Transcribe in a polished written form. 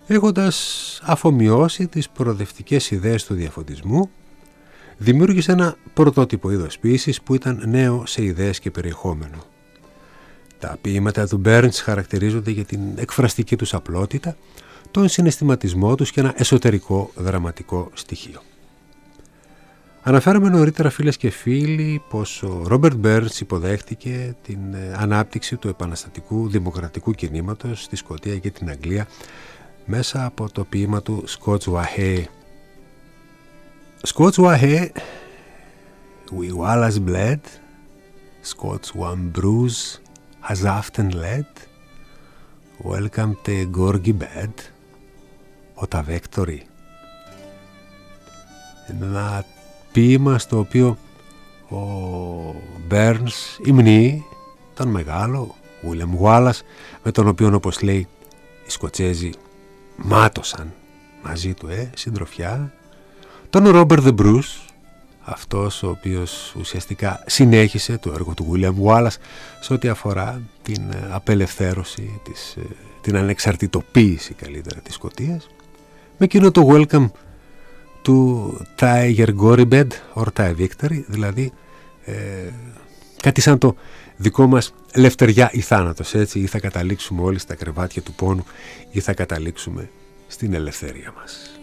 έχοντας αφομοιώσει τις προοδευτικές ιδέες του διαφωτισμού, δημιούργησε ένα πρωτότυπο είδος ποίησης που ήταν νέο σε ιδέες και περιεχόμενο. Τα ποίηματα του Burns χαρακτηρίζονται για την εκφραστική τους απλότητα, τον συναισθηματισμό τους και ένα εσωτερικό δραματικό στοιχείο. Αναφέραμε νωρίτερα, φίλες και φίλοι, πως ο Ρόμπερτ Μπέρνς υποδέχτηκε την ανάπτυξη του επαναστατικού δημοκρατικού κινήματος στη Σκωτία και την Αγγλία μέσα από το ποίημα του Scots Wha Hae. Scots Wha Hae, we Wallace bled, Scots one bruise has often led, welcome to Gorgie bed, ο τα Victory. Ένα ποίημα στο οποίο ο Μπέρνς υμνεί τον μεγάλο William Wallace, με τον οποίο, όπως λέει, οι Σκοτσέζοι μάτωσαν μαζί του συντροφιά, τον Robert the Bruce, αυτός ο οποίος ουσιαστικά συνέχισε το έργο του William Wallace σε ό,τι αφορά την απελευθέρωση, την ανεξαρτητοποίηση καλύτερα της Σκωτίας, με εκείνο το welcome του Tiger Gory Bed or Tie Victory, δηλαδή κάτι σαν το δικό μας λευτεριά ή θάνατος, έτσι, ή θα καταλήξουμε όλοι στα κρεβάτια του πόνου ή θα καταλήξουμε στην ελευθερία μας.